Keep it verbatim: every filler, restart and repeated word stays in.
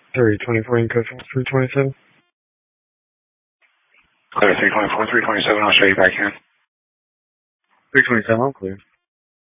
three twenty-four in code three twenty-seven. Clear three twenty-four, three twenty-seven, I'll show you back in. three twenty-seven, I'm clear.